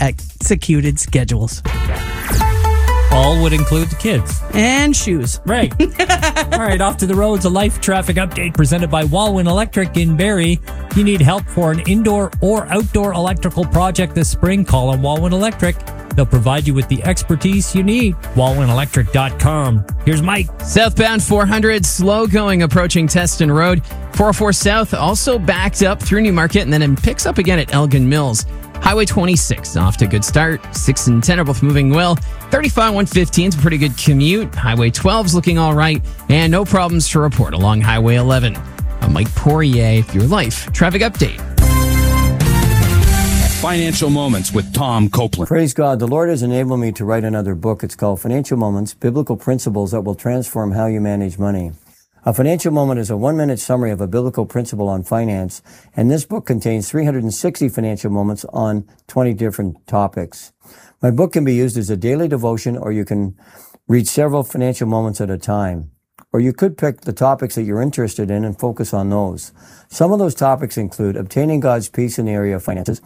executed schedules. All would include the kids. And shoes. Right. All right, off to the roads. A life traffic update presented by Walwyn Electric in Barrie. You need help for an indoor or outdoor electrical project this spring? Call on Walwyn Electric. They'll provide you with the expertise you need. WalwynElectric.com. Here's Mike. Southbound 400, slow going approaching Teston Road. 404 South also backed up through Newmarket and then it picks up again at Elgin Mills. Highway 26 off to a good start. 6 and 10 are both moving well. 35 115 is a pretty good commute. Highway 12 is looking all right. And no problems to report along Highway 11. I'm Mike Poirier, your life traffic update. Financial Moments with Tom Copeland. Praise God. The Lord has enabled me to write another book. It's called Financial Moments, Biblical Principles that will transform how you manage money. A financial moment is a 1-minute summary of a biblical principle on finance, and this book contains 360 financial moments on 20 different topics. My book can be used as a daily devotion, or you can read several financial moments at a time. Or you could pick the topics that you're interested in and focus on those. Some of those topics include obtaining God's peace in the area of finances,